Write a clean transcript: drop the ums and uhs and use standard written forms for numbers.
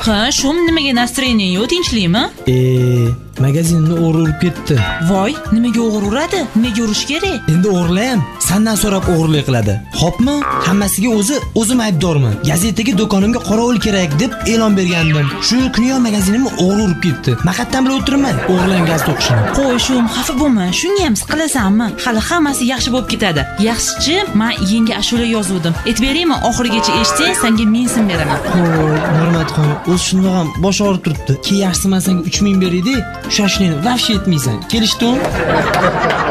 Ha, shum nimaga настроение yo'q, tinchlikmi? Magazinni o'g'ri urib ketdi. Voy, nimaga o'g'ri uradi? Nimaga urish kerak? Endi o'g'irlayam sandan so'rab o'g'irlik qiladi. Xo'pmi? Hammasiga o'zim aybdorman. Gazetaga do'konimga qorovul kerak deb e'lon bergandim. Shu kuniyoq magazinimni o'g'ri urib ketdi. Maqatdan bilib o'tirman o'g'irlangan gazeta o'qishini. Qo'y, shum, xafa bo'lma. Shunga ham siqilasanmi? Hali hammasi yaxshi bo'lib ketadi. Yaxshi, men yangi ashula yozuvdim. Aytib beraymi, oxirigacha eshitsang, senga 1000 so'm beraman. Qo'y, Nurmatxon, o'z shundoq ham bosh og'rib turibdi. Keyin yaxshisi men senga 3000 beraydi. Shoshning, vafsh etmaysan. Kelishdimi?